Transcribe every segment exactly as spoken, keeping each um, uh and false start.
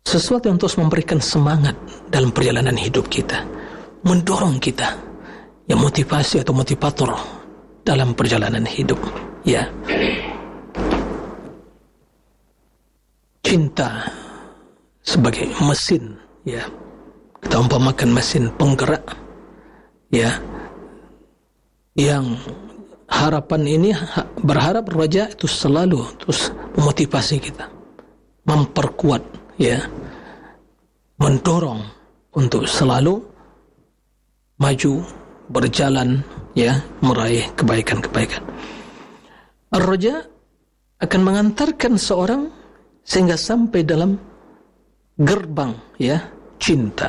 sesuatu yang terus memberikan semangat dalam perjalanan hidup kita, mendorong kita, ya, motivasi atau motivator dalam perjalanan hidup, ya. Cinta sebagai mesin, ya, kita umpamakan mesin penggerak, ya, yang harapan ini berharap roja itu selalu terus memotivasi kita, memperkuat, ya, mendorong untuk selalu maju, berjalan, ya, meraih kebaikan-kebaikan. Ar-roja akan mengantarkan seorang sehingga sampai dalam gerbang, ya, cinta.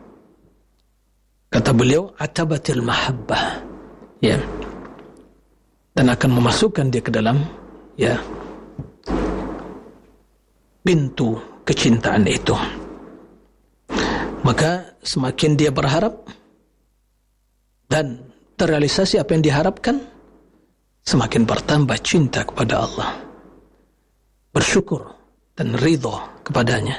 Kata beliau, atabatil mahabbah, ya, dan akan memasukkan dia ke dalam, ya, pintu kecintaan itu. Maka semakin dia berharap dan terrealisasi apa yang diharapkan, semakin bertambah cinta kepada Allah, bersyukur dan ridho kepadanya.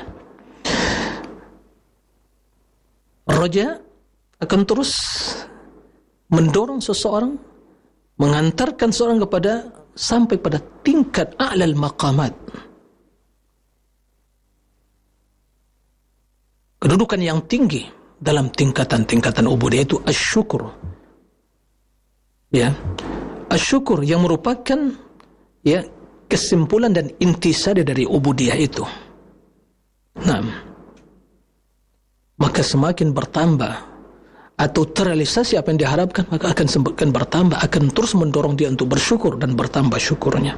Roja akan terus mendorong seseorang, mengantarkan seorang kepada sampai pada tingkat a'lal maqamat, kedudukan yang tinggi dalam tingkatan-tingkatan ubudiyah, itu asyukur, ya, asyukur yang merupakan, ya, kesimpulan dan intisari dari ubudiyah itu. Nah, maka semakin bertambah atau terrealisasi apa yang diharapkan, maka akan semakin bertambah, akan terus mendorong dia untuk bersyukur dan bertambah syukurnya.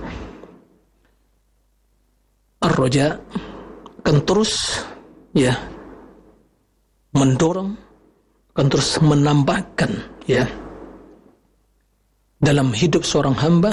Ar-roja akan terus, ya, mendorong, akan terus menambahkan, ya, dalam hidup seorang hamba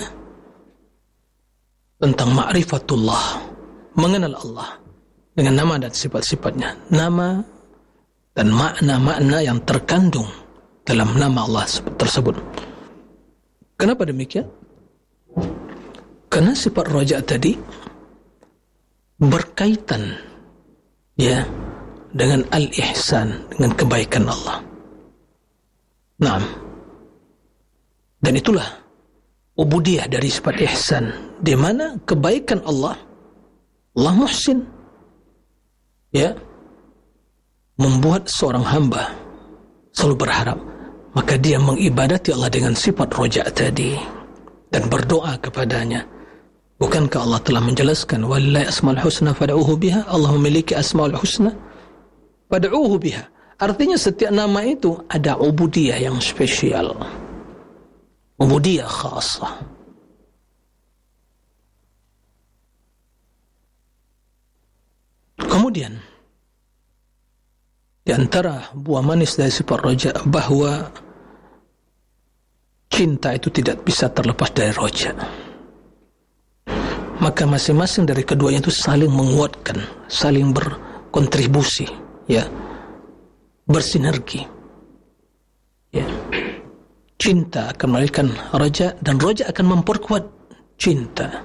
tentang ma'rifatullah, mengenal Allah dengan nama dan sifat-sifatnya, nama dan makna-makna yang terkandung dalam nama Allah tersebut. Kenapa demikian? Karena sifat roja tadi berkaitan, ya, dengan al-ihsan, dengan kebaikan Allah. Nah, dan itulah ubudiyah dari sifat ihsan, di mana kebaikan Allah, Allah muhsin, ya, membuat seorang hamba selalu berharap, maka dia mengibadati Allah dengan sifat roja tadi dan berdoa kepadanya. Bukankah Allah telah menjelaskan, walillahi asmaul husna fad'uhu biha, Allah memiliki asmaul husna fad'uhu biha. Artinya setiap nama itu ada ubudiyah yang spesial, ubudiyah khasah. Kemudian di antara buah manis dari sifat roja, bahwa cinta itu tidak bisa terlepas dari roja. Maka masing-masing dari keduanya itu saling menguatkan, saling berkontribusi, ya, bersinergi, ya. Cinta akan melahirkan roja, dan roja akan memperkuat cinta.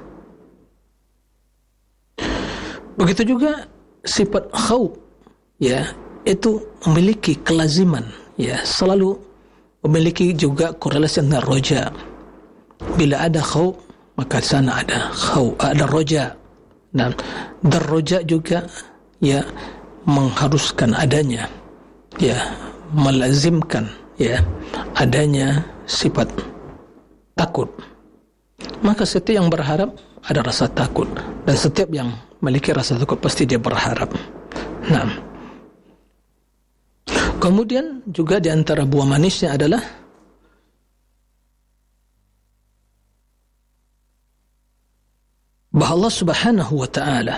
Begitu juga sifat khauf, ya, itu memiliki kelaziman, ya, selalu memiliki juga korelasi dengan roja. Bila ada khauf, maka sana ada khauf, ada roja. Dan dan roja juga, ya, mengharuskan adanya, ya, melazimkan, ya, adanya sifat takut. Maka setiap yang berharap ada rasa takut, dan setiap yang memiliki rasa takut pasti dia berharap. Nah, kemudian juga di antara buah manisnya adalah bahwa Allah Subhanahu wa ta'ala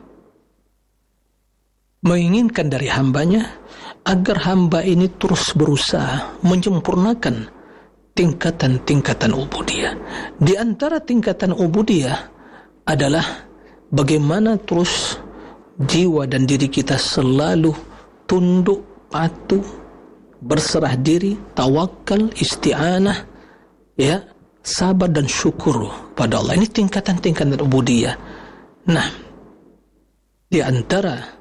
menginginkan dari hambanya agar hamba ini terus berusaha menyempurnakan tingkatan-tingkatan ubudiyah. Di antara tingkatan ubudiyah adalah bagaimana terus jiwa dan diri kita selalu tunduk, patuh, berserah diri, tawakal, isti'anah, ya, sabar dan syukur pada Allah. Ini tingkatan-tingkatan ubudiyah. Nah, di antara